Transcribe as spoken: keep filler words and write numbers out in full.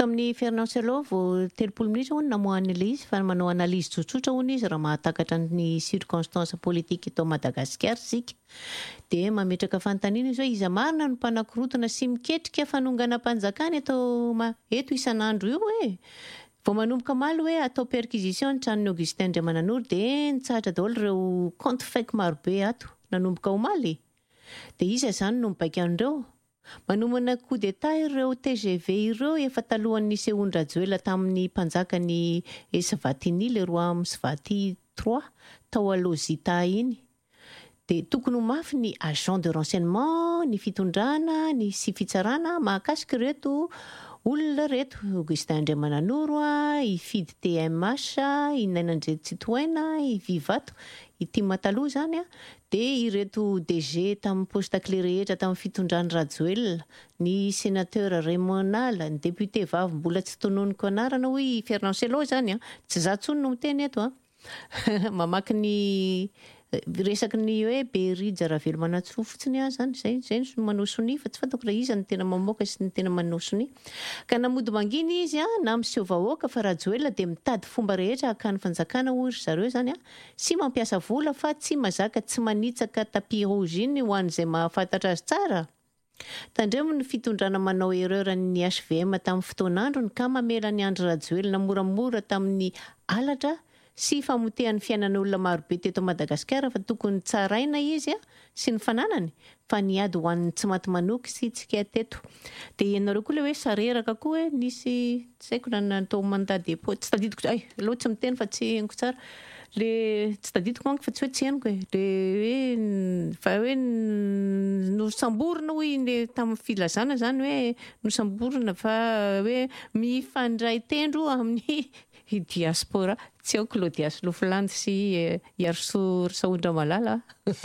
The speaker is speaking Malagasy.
teto amin'ny Fernand Sello vao telopolo minitra hono namoahana ilay izy fa manao analyse tsotsotra hono izy raha mahatakatra ny circonstance politique eto Madagasikara sika. Dia mametraka fanontaniana izy hoe iza marina no mpanakorotana sy miketrika fanonganam-panjakana eto ma eto isan'andro io hoe. Vao manomboka maly hoe atao perquisition ny tranon'ny Augustin Andriamananoro dia nitsahatra daholo ireo compte fake marobe ato nanomboka omaly. Dia iza izany no mibaika an'ireo. Manomana coup d'état ireo T G V ireo efa talohan'ny Sehound Rajoelina tamin'ny mpanjakany Eswatini le roi Mswati trois tao Alozita iny. Dia tokony ho mafy ny agent de renseignement, ny fitondrana, ny sy fitsarana mahakasika reto olona reto. Augustin Andriamananoro, i Fidy T M H, i Nainandredy Tsitoena, i Vivato, i Tima taloha zany a. Dia ireto D G tamin'ny poste clé rehetra tamin'ny fitondrany Rajoelina, ny sénateur Raymond Nala, ny député vavy mbola tsy tononiko anarana hoy Fernand Sello zany a. Tsy za tsony no miteny eto a. Mamaky ny resaky ny hoe Beridja Ravelomanatsofo fotsiny a zany zay zay no manosony fa tsy fantako raha iza ny tena mamoaka sy ny tena manosony. Ka namody manginy izy a na miseho vahoaka fa Rajoelina dia mitady fomba rehetra hakany fanjakana hoy zareo zany a. Sy mampiasa vola fa tsy mazaka tsy manitsaka tapis rouge iny ho an'izay mahafantatra azy tsara. Tandremo ny fitondrana manao erreur ny H V M tamin'ny fotoan'androny ka mamela ny Andry Rajoelina moramora tamin'ny alatra sy famotehan'ny fiainan'olona marobe teto Madagasikara fa tokony tsaraina izy a sy ny fananany fa niady ho an'ny tsy maty manoky sy tsika teto. Dia ianareo koa le hoe sareraka koa hoe nisy tsy haiko na natao mandat de dépôt tsy tadidiko ay aloha tsy miteny fa tsy henoko tsara le tsy tadidiko manko fa tsy hoe tsy henoko e le hoe fa hoe nosamborina hoy le tamin'ny filazana zany hoe nosamborina fa hoe mifandray tendro amin'ny i diaspora tsy ao Claudia Slofiland sy Yarso Saondra Malala.